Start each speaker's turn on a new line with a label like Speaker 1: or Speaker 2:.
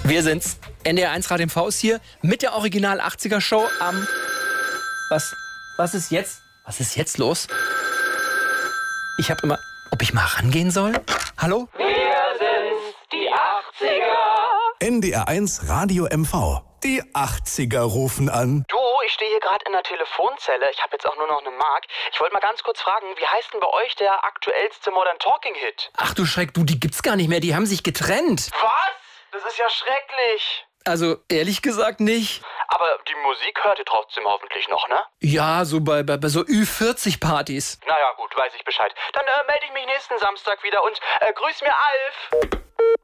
Speaker 1: Wir sind's. NDR1 Radio MV ist hier mit der Original 80er Show am... Was ist jetzt? Was ist jetzt los? Ich habe immer... Ob ich mal rangehen soll? Hallo?
Speaker 2: Wir sind die 80er.
Speaker 3: NDR1 Radio MV. Die 80er rufen an.
Speaker 4: Du, ich stehe hier gerade in der Telefonzelle. Ich habe jetzt auch nur noch eine Mark. Ich wollte mal ganz kurz fragen, wie heißt denn bei euch der aktuellste Modern Talking Hit?
Speaker 1: Ach du Schreck, du, die gibt's gar nicht mehr. Die haben sich getrennt.
Speaker 4: Was? Das ist ja schrecklich.
Speaker 1: Also, ehrlich gesagt nicht.
Speaker 4: Aber die Musik hört ihr trotzdem hoffentlich noch, ne?
Speaker 1: Ja, so bei so Ü40-Partys.
Speaker 4: Naja, gut, weiß ich Bescheid. Dann melde ich mich nächsten Samstag wieder und grüß mir Alf.